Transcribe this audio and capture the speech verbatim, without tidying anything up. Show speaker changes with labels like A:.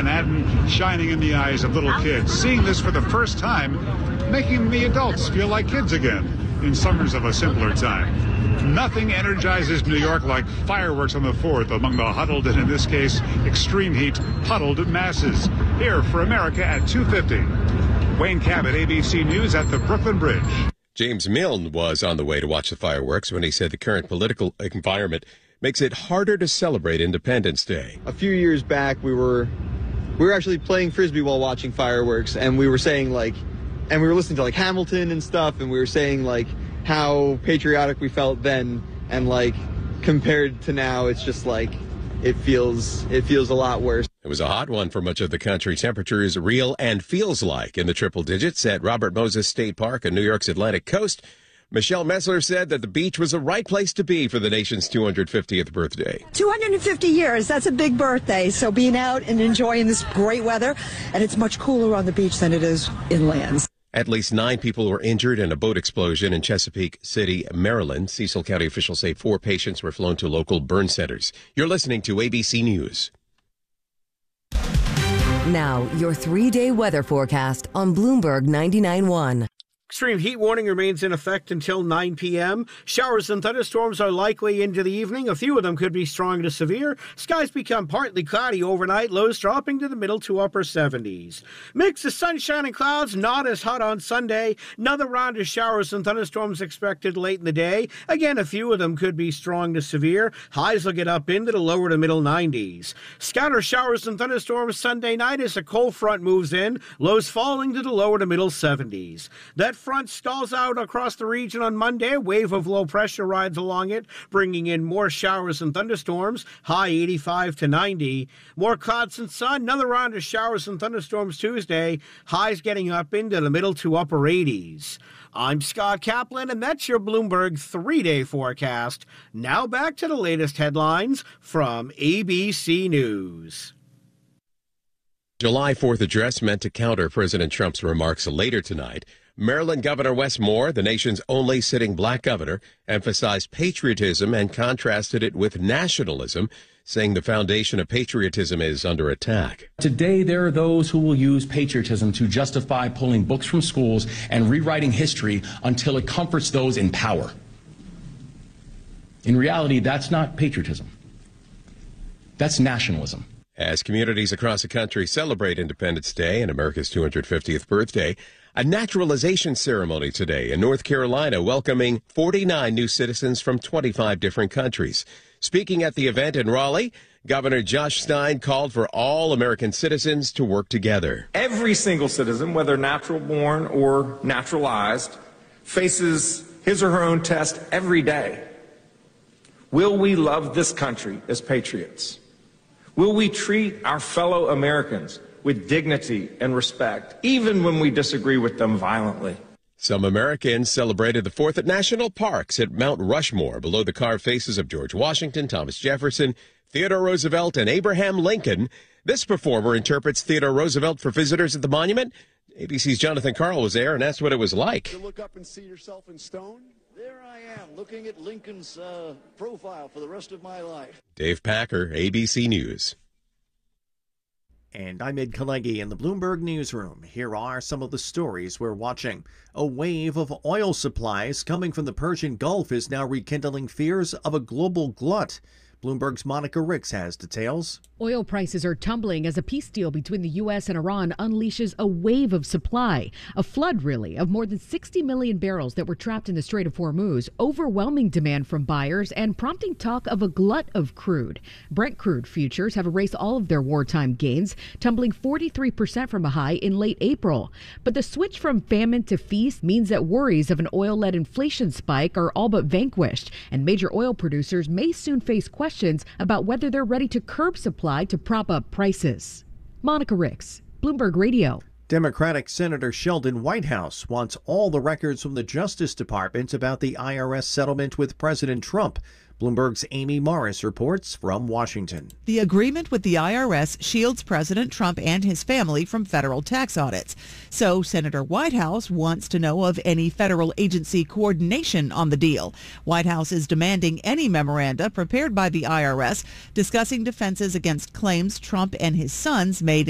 A: Manhattan shining in the eyes of little kids. Seeing this for the first time, making the adults feel like kids again in summers of a simpler time. Nothing energizes New York like fireworks on the fourth among the huddled, and in this case, extreme heat, huddled masses. Here for America at two fifty. Wayne Cabot, A B C News at the Brooklyn Bridge.
B: James Milne was on the way to watch the fireworks when he said the current political environment makes it harder to celebrate Independence Day.
C: A few years back, we were we were actually playing Frisbee while watching fireworks, and we were saying, like, and we were listening to, like, Hamilton and stuff, and we were saying, like, how patriotic we felt then, and, like, compared to now, it's just, like, it feels it feels a lot worse.
B: It was a hot one for much of the country. Temperatures real and feels like in the triple digits at Robert Moses State Park on New York's Atlantic coast. Michelle Messler said that the beach was the right place to be for the nation's two hundred fiftieth birthday.
D: two hundred fifty years, that's a big birthday. So being out and enjoying this great weather, and it's much cooler on the beach than it is inland.
B: At least nine people were injured in a boat explosion in Chesapeake City, Maryland. Cecil County officials say four patients were flown to local burn centers. You're listening to A B C News.
E: Now, your three-day weather forecast on Bloomberg ninety-nine point one.
F: Extreme heat warning remains in effect until nine p.m. Showers and thunderstorms are likely into the evening. A few of them could be strong to severe. Skies become partly cloudy overnight, lows dropping to the middle to upper seventies. Mix of sunshine and clouds, not as hot on Sunday. Another round of showers and thunderstorms expected late in the day. Again, a few of them could be strong to severe. Highs will get up into the lower to middle nineties. Scatter showers and thunderstorms Sunday night as a cold front moves in. Lows falling to the lower to middle seventies. That front stalls out across the region on Monday. A wave of low pressure rides along it, bringing in more showers and thunderstorms, high eighty-five to ninety. More clouds and sun, another round of showers and thunderstorms Tuesday, highs getting up into the middle to upper eighties. I'm Scott Kaplan, and that's your Bloomberg three-day forecast. Now back to the latest headlines from A B C News.
B: July fourth address meant to counter President Trump's remarks later tonight. Maryland Governor Wes Moore, the nation's only sitting black governor, emphasized patriotism and contrasted it with nationalism, saying the foundation of patriotism is under attack.
G: Today, there are those who will use patriotism to justify pulling books from schools and rewriting history until it comforts those in power. In reality, that's not patriotism. That's nationalism.
B: As communities across the country celebrate Independence Day and America's two hundred fiftieth birthday, a naturalization ceremony today in North Carolina welcoming forty-nine new citizens from twenty-five different countries. Speaking at the event in Raleigh, Governor Josh Stein called for all American citizens to work together.
H: Every single citizen, whether natural born or naturalized, faces his or her own test every day. Will we love this country as patriots? Will we treat our fellow Americans with dignity and respect, even when we disagree with them violently?
B: Some Americans celebrated the fourth at national parks at Mount Rushmore, below the carved faces of George Washington, Thomas Jefferson, Theodore Roosevelt, and Abraham Lincoln. This performer interprets Theodore Roosevelt for visitors at the monument. A B C's Jonathan Carl was there and asked what it was like.
I: To look up and see yourself in stone? There I am, looking at Lincoln's uh, profile for the rest of my life.
B: Dave Packer, A B C News.
J: And I'm Ed Kalegi in the Bloomberg Newsroom. Here are some of the stories we're watching. A wave of oil supplies coming from the Persian Gulf is now rekindling fears of a global glut. Bloomberg's Monica Ricks has details.
K: Oil prices are tumbling as a peace deal between the U S and Iran unleashes a wave of supply, a flood really, of more than sixty million barrels that were trapped in the Strait of Hormuz, overwhelming demand from buyers and prompting talk of a glut of crude. Brent crude futures have erased all of their wartime gains, tumbling forty-three percent from a high in late April. But the switch from famine to feast means that worries of an oil-led inflation spike are all but vanquished, and major oil producers may soon face questions about whether they're ready to curb supply to prop up prices. Monica Ricks, Bloomberg Radio.
J: Democratic Senator Sheldon Whitehouse wants all the records from the Justice Department about the I R S settlement with President Trump. Bloomberg's Amy Morris reports from Washington.
L: The agreement with the I R S shields President Trump and his family from federal tax audits. So Senator Whitehouse wants to know of any federal agency coordination on the deal. Whitehouse is demanding any memoranda prepared by the I R S discussing defenses against claims Trump and his sons made